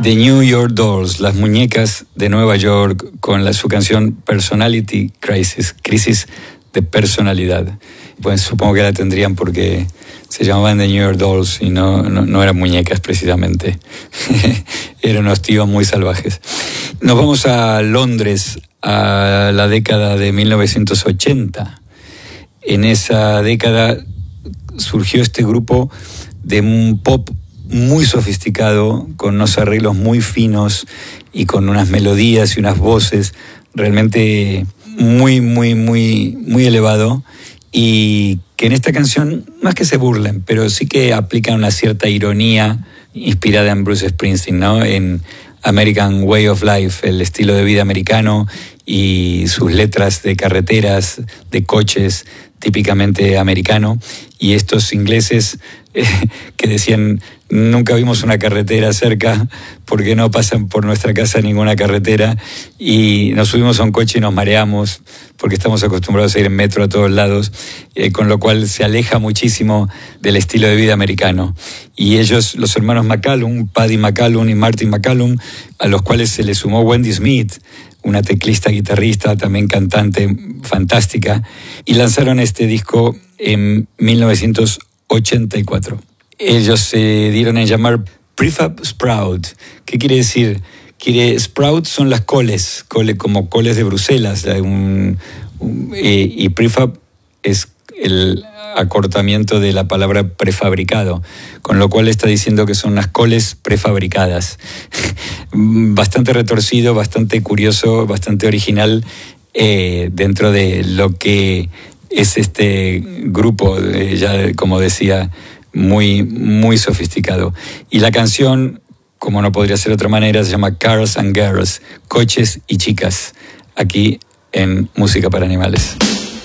The New York Dolls, las muñecas de Nueva York, con su canción Personality Crisis, crisis de personalidad. Pues supongo que la tendrían porque se llamaban The New York Dolls y no eran muñecas precisamente. Eran unos tíos muy salvajes. Nos vamos a Londres, a la década de 1980. En esa década surgió este grupo de un pop muy sofisticado, con unos arreglos muy finos y con unas melodías y unas voces realmente muy elevado, y que en esta canción no es que se burlen, pero sí que aplican una cierta ironía inspirada en Bruce Springsteen, ¿no? En American Way of Life, el estilo de vida americano, y sus letras de carreteras, de coches, típicamente americano, y estos ingleses que decían: nunca vimos una carretera cerca porque no pasan por nuestra casa ninguna carretera, y nos subimos a un coche y nos mareamos porque estamos acostumbrados a ir en metro a todos lados, con lo cual se aleja muchísimo del estilo de vida americano. Y ellos, los hermanos McCallum, Paddy McCallum y Martin McCallum, a los cuales se les sumó Wendy Smith, una teclista, guitarrista, también cantante fantástica, y lanzaron este disco en 1984. Ellos se dieron en llamar Prefab Sprout. ¿Qué quiere decir? Sprout son las coles como coles de Bruselas, y prefab es el acortamiento de la palabra prefabricado, con lo cual está diciendo que son las coles prefabricadas. Bastante retorcido, bastante curioso, bastante original dentro de lo que es este grupo, ya como decía, muy sofisticado. Y la canción, como no podría ser de otra manera, se llama Cars and Girls, coches y chicas, aquí en Música para Animales.